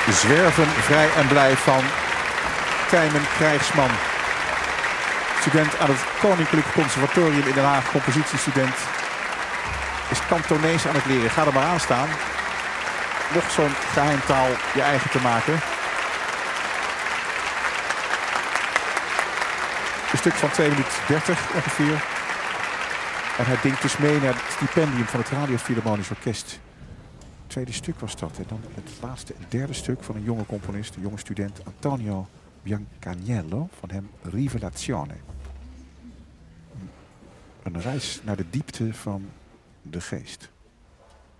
Zwerven vrij en blij van Tijmen Krijgsman. Student aan het Koninklijk Conservatorium in Den Haag. Compositiestudent. Is Kantonees aan het leren. Ga er maar aan staan. Nog zo'n geheimtaal je eigen te maken. Een stuk van 2 minuten 30 ongeveer. En hij dingt dus mee naar het stipendium van het Radio Philharmonisch Orkest. Het tweede stuk was dat. En dan het laatste en derde stuk van een jonge componist, een jonge student, Antonio Biancaniello. Van hem Rivelazione. Een reis naar de diepte van de geest.